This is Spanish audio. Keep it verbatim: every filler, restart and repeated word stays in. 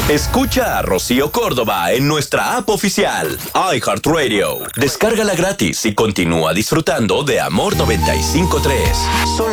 Escucha a Rocío Córdoba en nuestra app oficial, iHeartRadio. Descárgala gratis y continúa disfrutando de Amor noventa y cinco punto tres. Solo